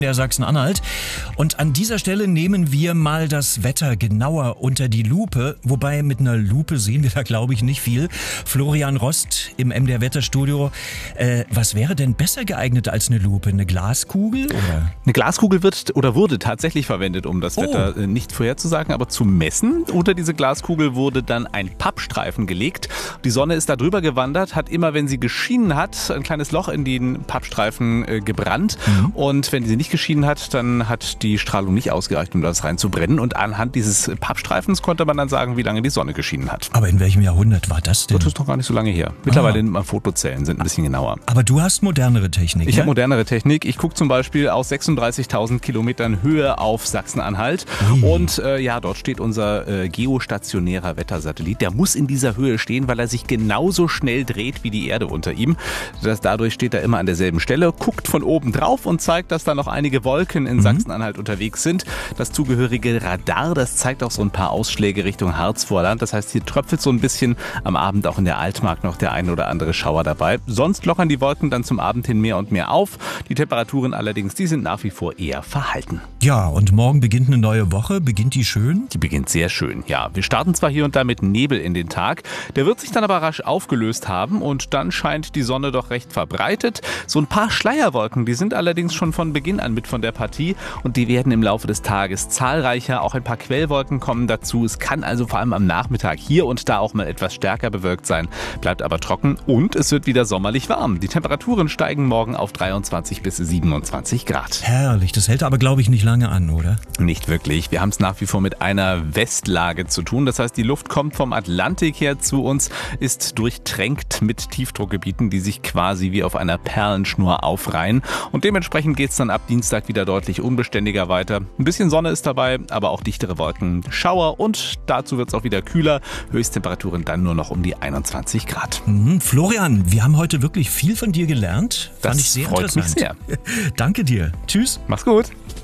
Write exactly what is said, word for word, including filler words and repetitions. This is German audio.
der Sachsen-Anhalt. Und an dieser Stelle nehmen wir mal das Wetter genauer unter die Lupe. Wobei mit einer Lupe sehen wir da, glaube ich, nicht viel. Florian Rost im M D R Wetterstudio. Äh, was wäre denn besser geeignet als eine Lupe? Eine Glaskugel? Oder? Eine Glaskugel wird oder wurde tatsächlich verwendet, um das Oh. Wetter äh, nicht vorherzusagen, aber zu messen. Unter diese Glaskugel wurde dann ein Pappstreifen gelegt. Die Sonne ist da drüber gewandert, hat immer, wenn sie geschienen hat, ein kleines Loch in den Pappstreifen äh, gebrannt. Mhm. Und wenn sie nicht geschienen hat, dann hat die Strahlung nicht ausgereicht, um das reinzubrennen. Und anhand dieses Pappstreifens konnte man dann sagen, wie lange die Sonne geschienen hat. Aber in welchem Jahrhundert war das denn? Das ist noch gar nicht so lange her. Mittlerweile ah. mal Fotozellen sind ein bisschen genauer. Aber du hast modernere Technik, Ich ne? habe modernere Technik. Ich gucke zum Beispiel aus sechsunddreißigtausend Kilometern Höhe auf Sachsen-Anhalt. Ui. Und äh, ja, dort steht unser äh, geostationärer Wettersatellit. Der muss in dieser Höhe stehen, weil er sich genauso schnell dreht wie die Erde unter ihm. Das, dadurch steht er immer an derselben Stelle, guckt von oben drauf und zeigt, dass da noch einige Wolken in mhm. Sachsen-Anhalt unterwegs sind. Das zugehörige Radar, das zeigt auch so ein paar Ausschläge Richtung Harzvorland. Das heißt, hier tröpfelt so ein bisschen am Abend auch in der Altmark noch der ein oder andere Schauer dabei. Sonst lockern die Wolken dann zum Abend hin mehr und mehr auf. Die Temperaturen allerdings, die sind nach wie vor eher verhalten. Ja, und morgen beginnt eine neue Woche. Beginnt die schön? Die beginnt sehr schön, ja. Wir starten zwar hier und da mit Nebel in den Tag, der wird sich dann aber rasch aufgelöst haben und dann scheint die Sonne doch recht verbreitet. So ein paar Schleierwolken, die sind allerdings schon von Beginn an mit von der Partie und die werden im Laufe des Tages zahlreicher. Auch ein paar Quellwolken kommen dazu. Es kann also vor allem am Nachmittag hier und da auch mal etwas stärker bewölkt sein, bleibt aber trocken und es wird wieder sommerlich warm. Die Temperaturen steigen morgen auf dreiundzwanzig bis siebenundzwanzig Grad. Herrlich, das hält aber, glaube ich, nicht lange an, oder? Nicht wirklich. Wir haben es nach wie vor mit einer Westlage zu tun. Das heißt, die Luft kommt vom Atlantik her zu uns, ist durchtränkt mit Tiefdruckgebieten, die sich quasi wie auf einer Perlenschnur aufreihen. Und dementsprechend geht es dann ab Dienstag wieder deutlich unbeständiger weiter. Ein bisschen Sonne ist dabei, aber auch dichtere Wolken, Schauer und dazu wird es auch wieder kühler. Höchsttemperaturen dann nur noch um die einundzwanzig Grad. Mhm. Florian, wir haben heute wirklich viel von dir gelernt. Das Fand ich sehr freut interessant. mich sehr. Danke dir. Tschüss. Mach's gut.